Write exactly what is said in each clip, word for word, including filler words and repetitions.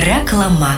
Reklama.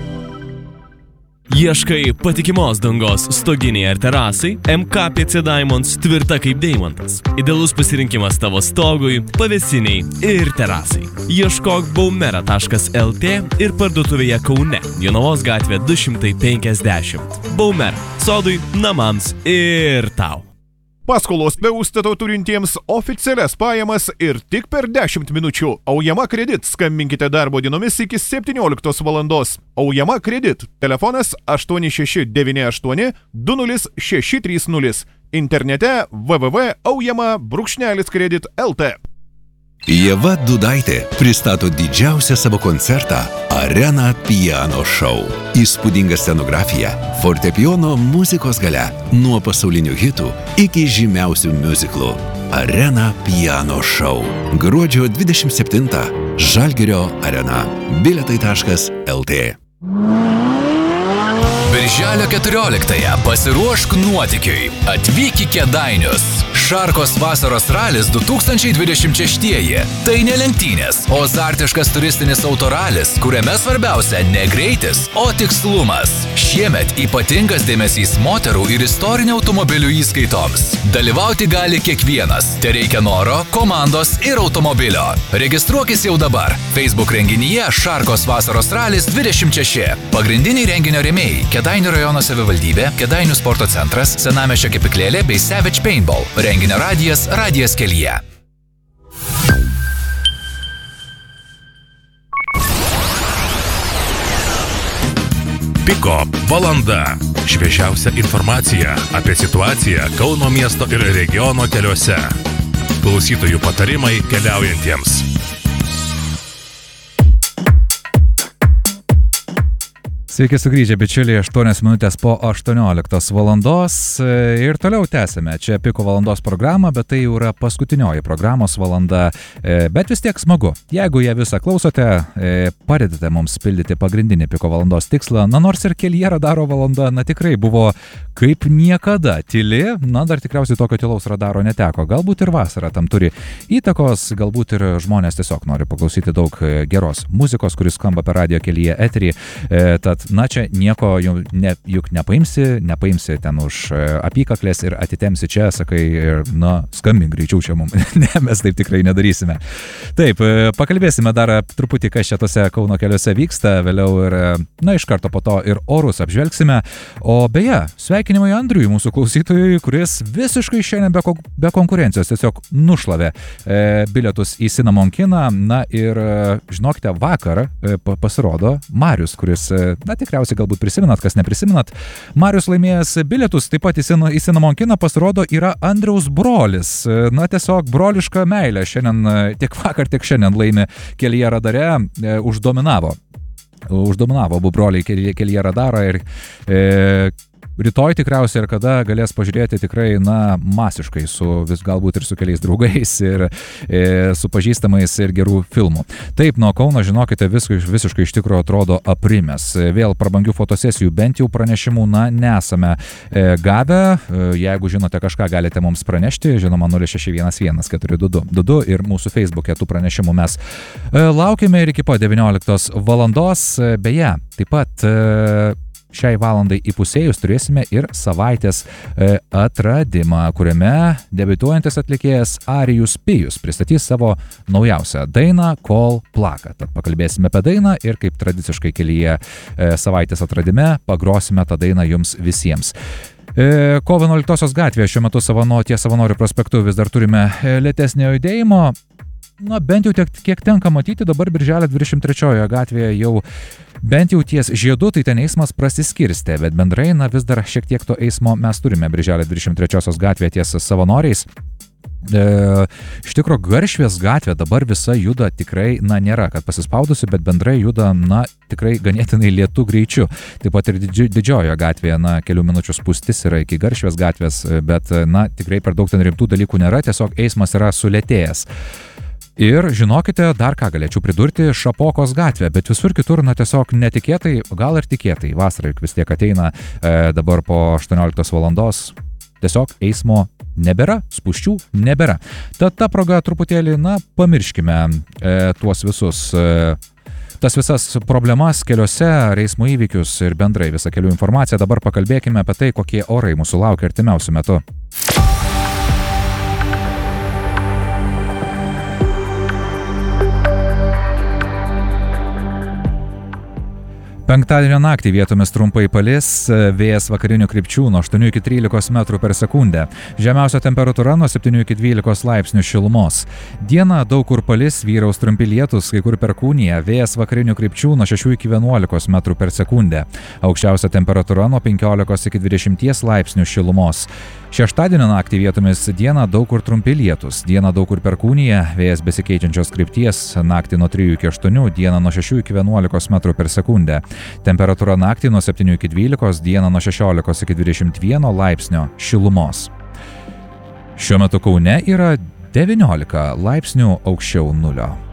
Ieškai patikimos dangos stoginiai ar terasai? M K P C Diamonds tvirta kaip deimantas. Idealus pasirinkimas tavo stogui, pavėsiniai ir terasai. Ieškok baumera taškas el tė ir parduotuvėje Kaune, Jonavos gatvė du šimtai penkiasdešimt. Baumer, sodui, namams ir tau. Paskolos be užstato turintiems oficialias pajamas ir tik per dešimt minučių. Aujama Kredit. Skambinkite darbo dienomis iki septynioliktos valandos. Aujama Kredit. Telefonas aštuoni šeši devyni aštuoni du nulis šeši trys nulis. Internete w w w taškas aujama brūkšnelis kredit taškas el tė. Ieva Dudaitė pristato didžiausią savo koncertą Arena Piano Show. Įspūdinga scenografija, fortepijono muzikos galia, nuo pasaulinių hitų iki žymiausių miuziklų. Arena Piano Show. Gruodžio dvidešimt septintą. Žalgirio arena. Bilietai taškas el tė. Birželio keturioliktąją pasiruošk nuotykiui. Atvyk į Kėdainius. Šarkos vasaros ralis du tūkstančiai dvidešimt šeštieji. Tai ne lenktynės, o azartiškas turistinis autoralis, kuriame svarbiausia ne greitis, o tikslumas. Šiemet ypatingas dėmesys moterų ir istorinių automobilių įskaitoms. Dalyvauti gali kiekvienas. Tereikia noro, komandos ir automobilio. Registruokis jau dabar. Facebook renginyje Šarkos vasaros ralis dvidešimt šeši. Pagrindiniai renginio rėmėjai – Kėdainių rajono savivaldybė, Kėdainių sporto centras, Senamiesčio kepyklėlė bei Savage Paintball. Renginio radijas Radijas kelyje. Piko valanda. Šviežiausia informacija apie situaciją Kauno miesto ir regiono keliuose. Klausytojų patarimai keliaujantiems. Sveiki sugrįžę, bičiuliai, aštuonios minutės po aštuonioliktos valandos ir toliau tęsime čia Piko valandos programą, bet tai jau yra paskutinioji programos valanda, bet vis tiek smagu. Jeigu ją visą klausote, padedate mums pildyti pagrindinį Piko valandos tikslą, na nors ir kelyje radaro valanda, na tikrai buvo kaip niekada tyli, na dar tikriausiai tokio tylaus radaro neteko, galbūt ir vasara tam turi įtakos, galbūt ir žmonės tiesiog nori paklausyti daug geros muzikos, kuris skamba per radijo kelyje eterį, tad na čia nieko ne, juk nepaimsi, nepaimsi ten už apykaklės ir atitemsi čia, sakai, na, skambink greičiau čia mums. Ne, mes taip tikrai nedarysime. Taip, pakalbėsime dar truputį, kas čia tose Kauno keliuose vyksta, vėliau ir, na, iš karto po to ir orus apžvelgsime. O beje, sveikinimai Andriui, mūsų klausytojui, kuris visiškai šiandien be, be konkurencijos tiesiog nušlavė e, bilietus į Cinnamon kiną. Na ir, žinokite, vakar e, pasirodo Marius, kuris, na, tikriausiai galbūt prisimenat, kas neprisimenat. Marius laimėjęs bilietus, taip pat į Cinnamon kiną pasirodo yra Andriaus brolis. Na, tiesiog broliška meilė šiandien, tiek vakar, tiek šiandien laimė kelyje radare, e, uždominavo. Uždominavo abu broliai kelyje radarą ir e, rytoj tikriausiai ir kada galės pažiūrėti tikrai, na, masiškai su vis galbūt ir su keliais draugais ir e, su pažįstamais ir gerų filmų. Taip, nuo Kauno, žinokite, visiškai, visiškai iš tikrųjų atrodo aprimęs. Vėl prabangių fotosesijų bent jau pranešimų, na, nesame e, gavę. E, jeigu žinote kažką, galite mums pranešti, žinoma, nulis šeši vienas vienas keturi du du du du ir mūsų Facebook'e tų pranešimų mes e, laukime ir iki po devynioliktos valandos. Beje, taip pat e, šiai valandai įpusėjus turėsime ir savaitės e, atradimą, kuriame debiutuojantis atlikėjas Arijus Pijus pristatys savo naujausią dainą Call Plaka. Tad pakalbėsime apie dainą ir kaip tradiciškai kelyje e, savaitės atradime pagrosime tą dainą jums visiems. E, Kovo vienuoliktosios gatvėje šiuo metu savano, ties Savanorių prospektu vis dar turime e, lėtesnio judėjimo. Na, bent jau tiek, kiek tenka matyti, dabar Birželio dvidešimt trečiojoje gatvėje jau bent jau ties Žiedu, tai ten eismas prasiskirstė, bet bendrai, na, vis dar šiek tiek to eismo mes turime Birželio dvidešimt trečiosios gatvėje ties Savanoriais. E, iš tikro, Garšvės gatvė dabar visa juda tikrai, na, nėra, kad pasispaudusi, bet bendrai juda, na, tikrai ganėtinai lėtu greičiu. Taip pat ir didži, didžiojoje gatvėje, na, kelių minučių spūstis yra iki Garšvės gatvės, bet, na, tikrai per daug ten rimtų dalykų nėra, tiesiog eismas yra sulėtėjęs. Ir žinokite, dar ką galėčiau pridurti, Šapokos gatvė, bet visur kitur, na, tiesiog netikėtai, gal ir tikėtai, vasara vis tiek ateina e, dabar po aštuonioliktos valandos, tiesiog eismo nebėra, spūsčių nebėra. Tad ta proga truputėlį, na, pamirškime e, tuos visus e, tas visas problemas keliuose, eismo įvykius ir bendrai visą kelių informaciją. Dabar pakalbėkime apie tai, kokie orai mūsų laukia artimiausiu metu. Penktadienio naktį vietomis trumpai palis, vėjas vakarinių krypčių nuo aštuonių iki trylikos metrų per sekundę. Žemiausia temperatūra nuo septynių iki dvylikos laipsnių šilumos. Dieną daug kur palis, vyraus trumpi lietūs, kai kur perkūnija, vėjas vakarinių krypčių nuo šešių iki vienuolikos metrų per sekundę. Aukščiausia temperatūra nuo penkiolikos iki dvidešimties laipsnių šilumos. Šeštadienio naktį vietomis dieną daug kur trumpi lietūs, dieną daug kur perkūnija, vėjas besikeičiančios krypties, naktį nuo trijų iki aštuonių, dieną nuo šešių iki vienuolikos metrų per sekundę. Temperatūra naktį nuo septynių iki dvylikos, dieną nuo šešiolikos iki dvidešimt vieno laipsnio šilumos. Šiuo metu Kaune yra devyniolika laipsnių aukščiau nulio.